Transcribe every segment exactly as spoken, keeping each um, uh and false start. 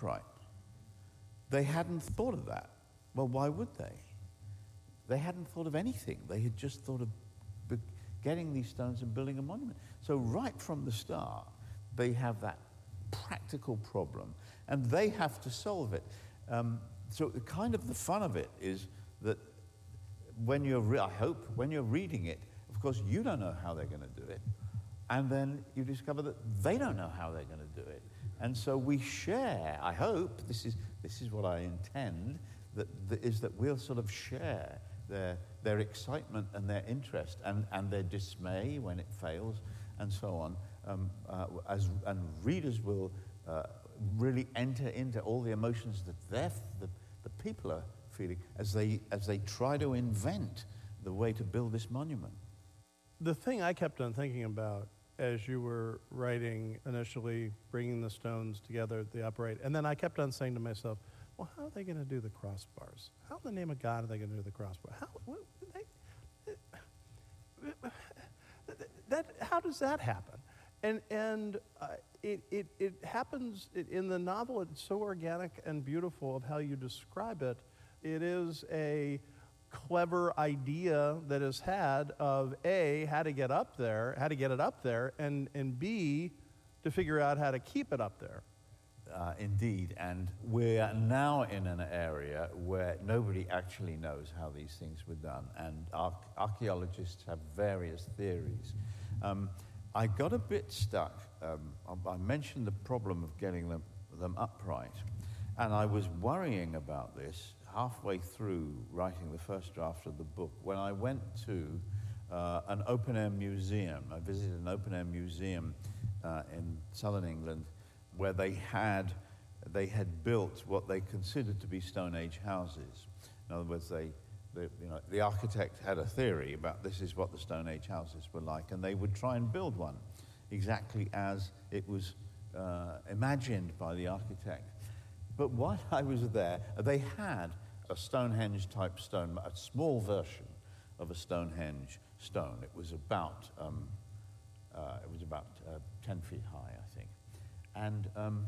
upright. They hadn't thought of that. Well, why would they? They hadn't thought of anything. They had just thought of getting these stones and building a monument. So right from the start, they have that practical problem, and they have to solve it. Um, so kind of the fun of it is that when you're, re- I hope, when you're reading it, of course, you don't know how they're going to do it. And then you discover that they don't know how they're going to do it. And so we share, I hope, this is, this is what I intend, that, that is that we'll sort of share their, their excitement and their interest and, and their dismay when it fails and so on. Um, uh, as, and readers will uh, really enter into all the emotions that they're, the, the people are feeling as they, as they try to invent the way to build this monument. The thing I kept on thinking about as you were writing initially, bringing the stones together, the upright, and then I kept on saying to myself, well, how are they going to do the crossbars? How in the name of God are they going to do the crossbar? How, what, they, that, how does that happen? And, and uh, it, it, it happens in the novel. It's so organic and beautiful of how you describe it. It is a clever idea that is had of A, how to get up there, how to get it up there, and, and B, to figure out how to keep it up there. Uh, indeed, and we're now in an area where nobody actually knows how these things were done, and ar- archaeologists have various theories. Um, I got a bit stuck. Um, I mentioned the problem of getting them, them upright, and I was worrying about this halfway through writing the first draft of the book when I went to uh, an open-air museum. I visited an open-air museum uh, in southern England where they had, they had built what they considered to be Stone Age houses. In other words, they, they, you know, the architect had a theory about this is what the Stone Age houses were like, and they would try and build one exactly as it was uh, imagined by the architect. But while I was there, they had a Stonehenge-type stone, a small version of a Stonehenge stone. It was about, um, uh, it was about uh, ten feet high, I think. And um,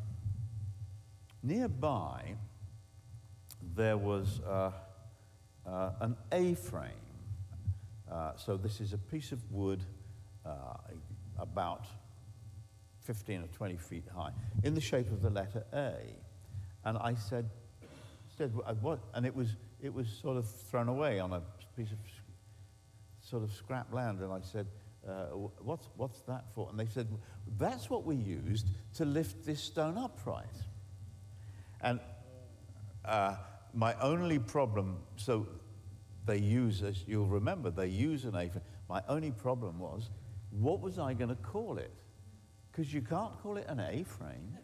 nearby, there was uh, uh, an A-frame. Uh, so this is a piece of wood uh, about fifteen or twenty feet high, in the shape of the letter A. And I said, said what? And it was, it was sort of thrown away on a piece of sort of scrap land. And I said, Uh, what's, what's that for? And they said, that's what we used to lift this stone upright. And uh, my only problem, so they use, as you'll remember, they use an A-frame. My only problem was, what was I going to call it? Because you can't call it an A-frame.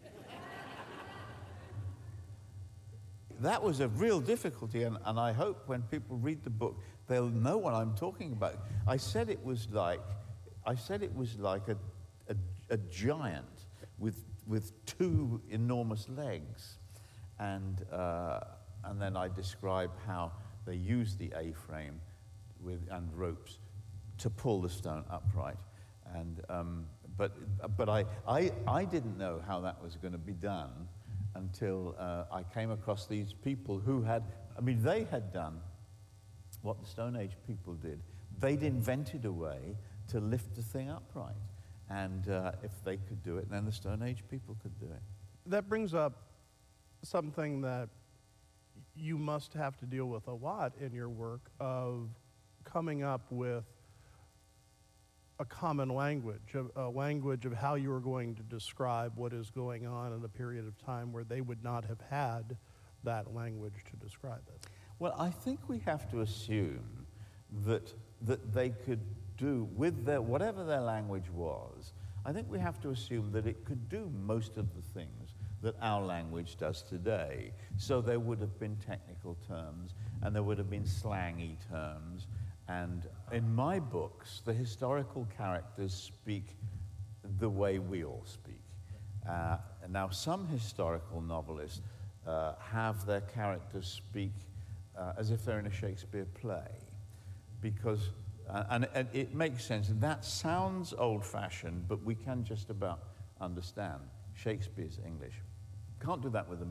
That was a real difficulty, and, and I hope when people read the book, they'll know what I'm talking about. I said it was like, I said it was like a, a, a giant with, with two enormous legs. And, uh, and then I described how they used the A-frame with, and ropes to pull the stone upright. And, um, but but I, I, I didn't know how that was going to be done until uh, I came across these people who had, I mean, they had done what the Stone Age people did. They'd invented a way to lift the thing upright. And uh, if they could do it, then the Stone Age people could do it. That brings up something that you must have to deal with a lot in your work of coming up with a common language, a, a language of how you are going to describe what is going on in a period of time where they would not have had that language to describe it. Well, I think we have to assume that that they could do with their, whatever their language was, I think we have to assume that it could do most of the things that our language does today. So there would have been technical terms, and there would have been slangy terms. And in my books, the historical characters speak the way we all speak. Uh, and now, some historical novelists uh, have their characters speak uh, as if they're in a Shakespeare play, because uh, and, and it makes sense. And that sounds old-fashioned, but we can just about understand Shakespeare's English. Can't do that with the